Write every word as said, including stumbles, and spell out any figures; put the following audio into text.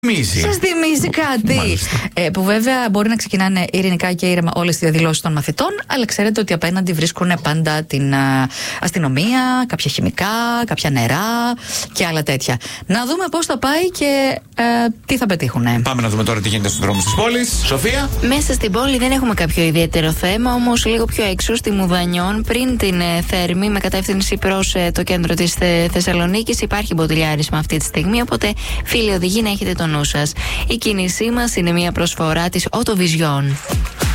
Σας θυμίζει κάτι. Ε, που βέβαια μπορεί να ξεκινάνε ειρηνικά και ήρεμα όλες τις διαδηλώσεις των μαθητών, αλλά ξέρετε ότι απέναντι βρίσκουν πάντα την α, αστυνομία, κάποια χημικά, κάποια νερά και άλλα τέτοια. Να δούμε πώς θα πάει και ε, τι θα πετύχουν. Πάμε να δούμε τώρα τι γίνεται στους δρόμους της πόλης. Σοφία. Μέσα στην πόλη δεν έχουμε κάποιο ιδιαίτερο θέμα, όμως λίγο πιο έξω στη Μουδανιών, πριν την ε, Θέρμη, με κατεύθυνση προς ε, το κέντρο της Θε, Θεσσαλονίκης, υπάρχει μποτιλιάρισμα αυτή τη στιγμή. Οπότε, φίλοι οδηγοί, να έχετε το νου σας. Η κίνησή μας είναι μια προσφορά της Autovision.